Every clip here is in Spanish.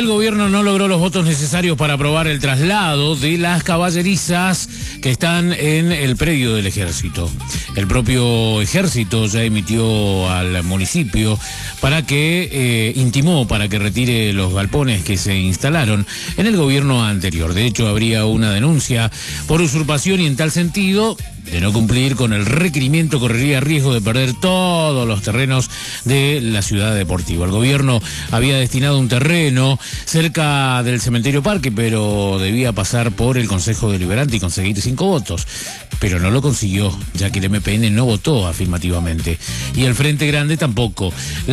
el gobierno no logró los votos necesarios para aprobar el traslado de las caballerizas que están en el predio del ejército. El propio ejército ya emitió al municipio para que intimó para que retire los galpones que se instalaron en el gobierno anterior. De hecho, habría una denuncia por usurpación y en tal sentido, de no cumplir con el requerimiento, correría riesgo de perder todos los terrenos de la ciudad deportiva. El gobierno había destinado un terreno cerca del cementerio Parque, pero debía pasar por el Consejo Deliberante y conseguir 5 votos. Pero no lo consiguió, ya que el MPN no votó afirmativamente. Y el Frente Grande tampoco.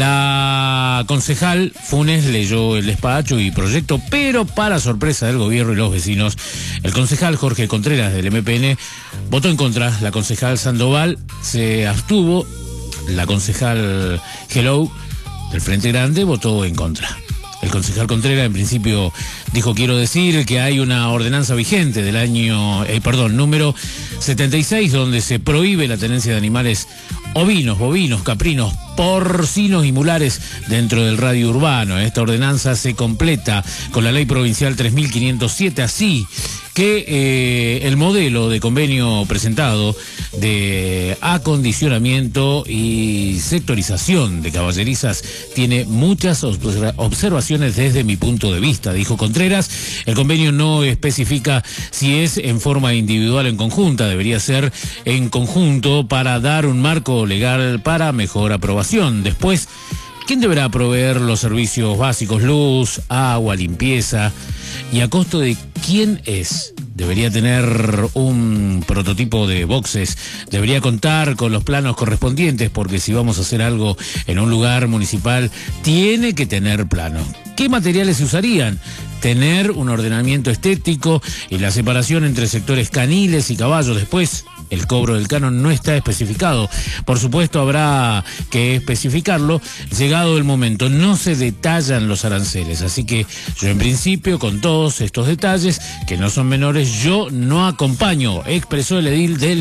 La concejal Funes leyó el despacho y proyecto, pero para sorpresa del gobierno y los vecinos, el concejal Jorge Contreras del MPN votó en contra. La concejal Sandoval se abstuvo. La concejal Hello del Frente Grande votó en contra. El concejal Contreras en principio dijo: quiero decir que hay una ordenanza vigente del año, número 76, donde se prohíbe la tenencia de animales ovinos, bovinos, caprinos, porcinos y mulares dentro del radio urbano. Esta ordenanza se completa con la ley provincial 3507, así que el modelo de convenio presentado de acondicionamiento y sectorización de caballerizas tiene muchas observaciones desde mi punto de vista, dijo Contreras. El convenio no especifica si es en forma individual o en conjunta, debería ser en conjunto para dar un marco legal para mejor aprobación. Después, ¿quién deberá proveer los servicios básicos, luz, agua, limpieza? ¿Y a costo de quién es? Debería tener un prototipo de boxes, debería contar con los planos correspondientes, porque si vamos a hacer algo en un lugar municipal, tiene que tener plano. ¿Qué materiales se usarían? Tener un ordenamiento estético y la separación entre sectores caniles y caballos. Después, el cobro del canon no está especificado. Por supuesto, habrá que especificarlo. Llegado el momento, no se detallan los aranceles. Así que yo, en principio, con todos estos detalles, que no son menores, yo no acompaño, expresó el edil del